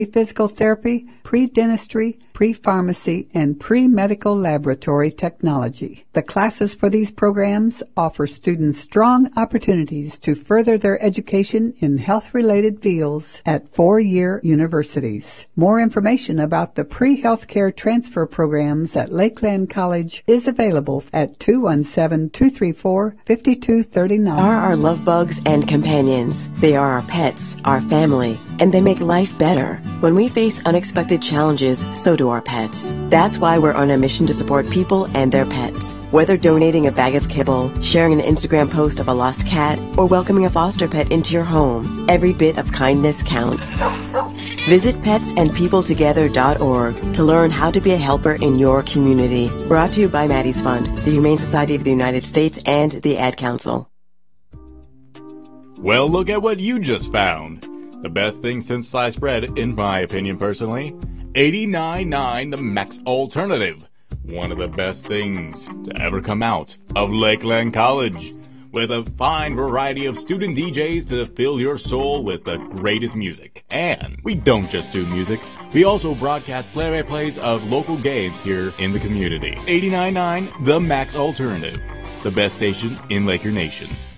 physical therapy, pre-dentistry, pre-pharmacy, and pre-medical laboratory technology. The classes for these programs offer students strong opportunities to further their education in health-related fields at four-year universities. More information about the pre-healthcare transfer programs at Lakeland College is available at 217-234-5239. Are our love bugs and companions. They are our pets, our family, and they make life better. When we face unexpected challenges, so do our pets. That's why we're on a mission to support people and their pets. Whether donating a bag of kibble, sharing an Instagram post of a lost cat, or welcoming a foster pet into your home, every bit of kindness counts. Visit petsandpeopletogether.org to learn how to be a helper in your community. Brought to you by Maddie's Fund, the Humane Society of the United States, and the Ad Council. Well, look at what you just found. The best thing since sliced bread, in my opinion personally, 89.9 The Max Alternative. One of the best things to ever come out of Lakeland College. With a fine variety of student DJs to fill your soul with the greatest music. And we don't just do music, we also broadcast play-by-plays of local games here in the community. 89.9 The Max Alternative. The best station in Laker Nation.